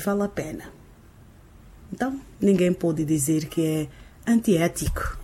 vale a pena. Então, ninguém pode dizer que é antiético.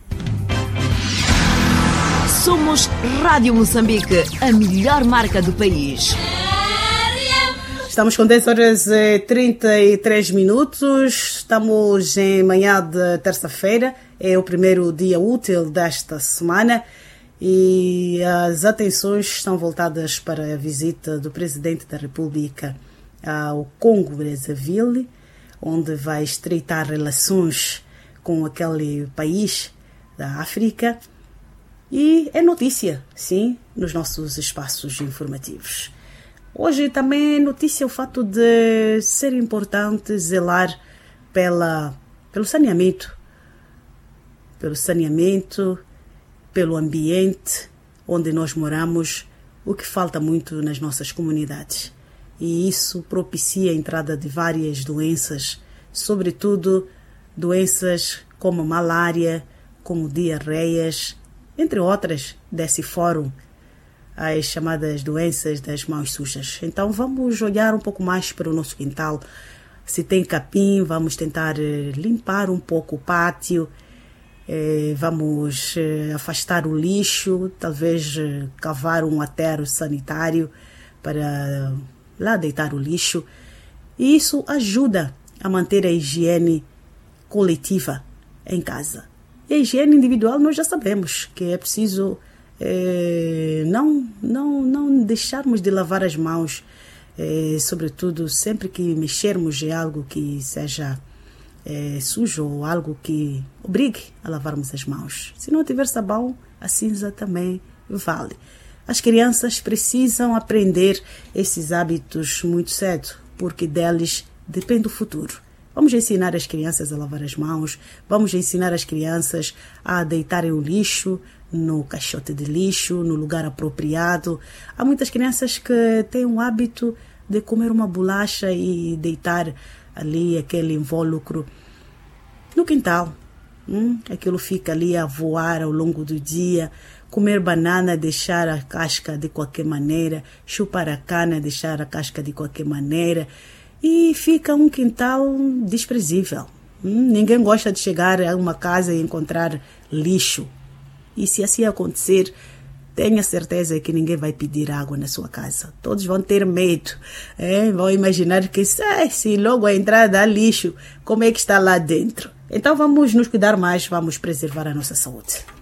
Somos Rádio Moçambique, a melhor marca do país. Estamos com 10 horas e 33 minutos. Estamos em manhã de terça-feira. É o primeiro dia útil desta semana. E as atenções estão voltadas para a visita do Presidente da República ao Congo-Brazzaville, onde vai estreitar relações com aquele país da África. E é notícia, sim, nos nossos espaços informativos. Hoje também é notícia o fato de ser importante zelar pelo saneamento, pelo ambiente onde nós moramos, o que falta muito nas nossas comunidades. E isso propicia a entrada de várias doenças, sobretudo doenças como malária, como diarreias, entre outras, desse fórum, as chamadas doenças das mãos sujas. Então vamos olhar um pouco mais para o nosso quintal. Se tem capim, vamos tentar limpar um pouco o pátio, vamos afastar o lixo, talvez cavar um aterro sanitário para lá deitar o lixo. E isso ajuda a manter a higiene coletiva em casa. E a higiene individual nós já sabemos que é preciso não deixarmos de lavar as mãos, sobretudo sempre que mexermos em algo que seja sujo ou algo que obrigue a lavarmos as mãos. Se não tiver sabão, a cinza também vale. As crianças precisam aprender esses hábitos muito cedo, porque deles depende o futuro. Vamos ensinar as crianças a lavar as mãos, vamos ensinar as crianças a deitarem o lixo no caixote de lixo, no lugar apropriado. Há muitas crianças que têm o hábito de comer uma bolacha e deitar ali aquele invólucro no quintal. Aquilo fica ali a voar ao longo do dia. Comer banana, deixar a casca de qualquer maneira. Chupar a cana, deixar a casca de qualquer maneira. E fica um quintal desprezível. Ninguém gosta de chegar a uma casa e encontrar lixo. E se assim acontecer, tenha certeza que ninguém vai pedir água na sua casa. Todos vão ter medo. Vão imaginar que se logo a entrada há lixo, como é que está lá dentro? Então vamos nos cuidar mais, vamos preservar a nossa saúde.